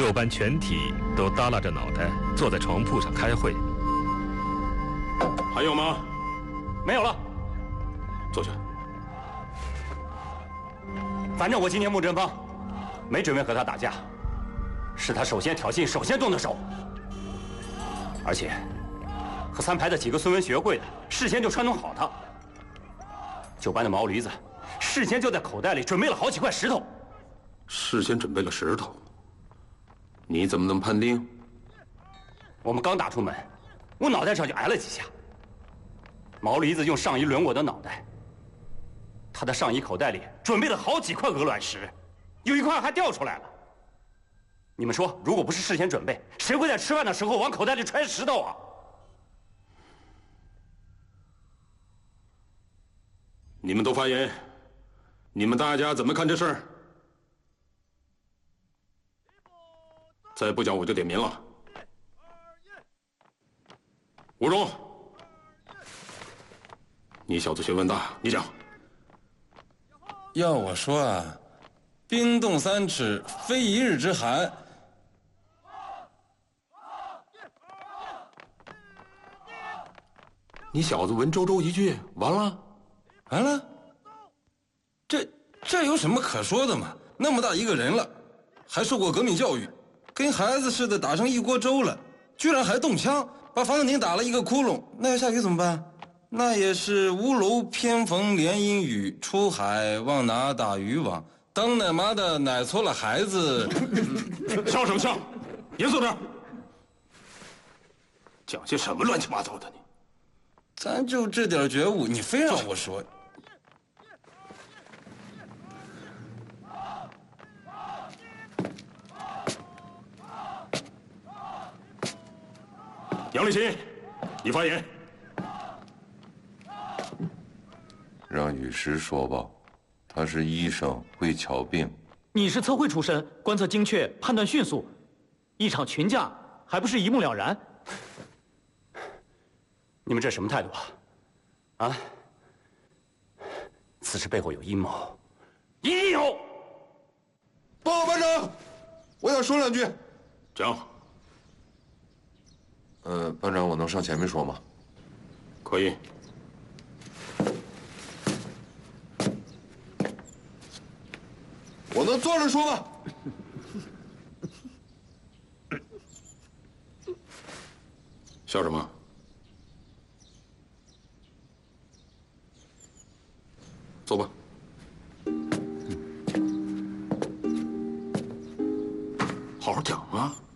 6班全体都耷拉着脑袋坐在床铺上开会。 还有吗？ 没有了。 坐下。 反正我今天穆振邦没准备和他打架，是他首先挑衅，首先动的手。而且和3排的几个孙文学会的，事先就串通好他。9班的毛驴子，事先就在口袋里准备了好几块石头。 事先准备了石头，你怎么能判定？ 我们刚打出门，我脑袋上就挨了几下。毛驴子用上衣抡我的脑袋，他的上衣口袋里准备了好几块鹅卵石，有一块还掉出来了。你们说，如果不是事先准备，谁会在吃饭的时候往口袋里揣石头啊？ 你们都发言，你们大家怎么看这事儿？再不讲我就点名了。吴荣，你小子学问大，你讲。 要我说啊，冰冻3尺，非一日之寒。 你小子文绉绉一句，完了？ 完了？这有什么可说的嘛？那么大一个人了，还受过革命教育，跟孩子似的打上一锅粥了，居然还动枪，把房顶打了一个窟窿。那要下雨怎么办？那也是屋楼偏逢连阴雨，出海忘拿打渔网。当奶妈的奶错了孩子。 笑什么笑？严肃点！讲些什么乱七八糟的你？ 咱就这点觉悟，你非让我说。 杨立新，你发言。 让雨石说吧，他是医生，会瞧病。 你是测绘出身，观测精确，判断迅速，一场群架还不是一目了然？ 你们这什么态度啊？啊？此事背后有阴谋，一定有！ 报告班长，我想说2句。 讲。 班长，我能上前面说吗？ 可以。 我能坐着说吗？ 笑什么？走吧。好好讲啊。